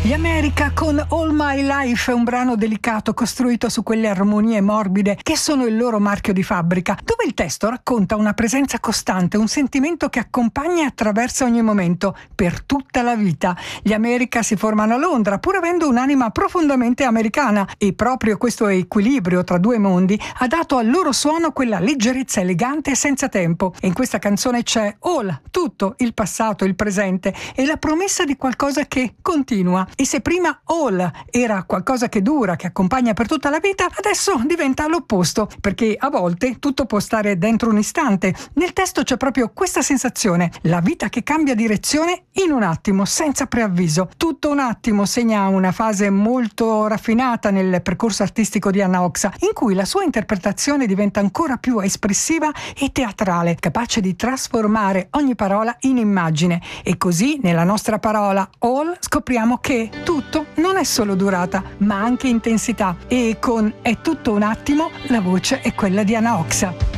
Gli America con All My Life è un brano delicato costruito su quelle armonie morbide che sono il loro marchio di fabbrica, dove il testo racconta una presenza costante, un sentimento che accompagna e attraversa ogni momento, per tutta la vita. Gli America si formano a Londra, pur avendo un'anima profondamente americana, e proprio questo equilibrio tra due mondi ha dato al loro suono quella leggerezza elegante e senza tempo. E in questa canzone c'è all, tutto, il passato, il presente e la promessa di qualcosa che continua. E se prima all era qualcosa che dura, che accompagna per tutta la vita, adesso diventa l'opposto, perché a volte tutto può stare dentro un istante. Nel testo c'è proprio questa sensazione, la vita che cambia direzione in un attimo, senza preavviso. Tutto un attimo segna una fase molto raffinata nel percorso artistico di Anna Oxa, in cui la sua interpretazione diventa ancora più espressiva e teatrale, capace di trasformare ogni parola in immagine. E così, nella nostra parola all, scopriamo che tutto non è solo durata, ma anche intensità. E con È tutto un attimo, la voce è quella di Anna Oxa.